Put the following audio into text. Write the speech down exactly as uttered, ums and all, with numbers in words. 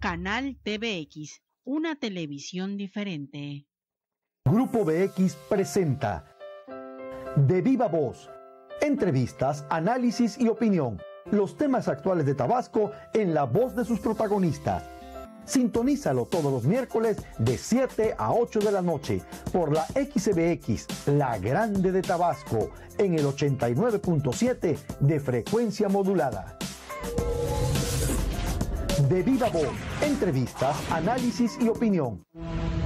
Canal T V X, una televisión diferente. Grupo V X presenta De Viva Voz, entrevistas, análisis y opinión. Los temas actuales de Tabasco en la voz de sus protagonistas. Sintonízalo todos los miércoles de siete a ocho de la noche por la X V X, la grande de Tabasco, en el ochenta y nueve punto siete de frecuencia modulada. De Viva Voz, entrevistas, análisis y opinión.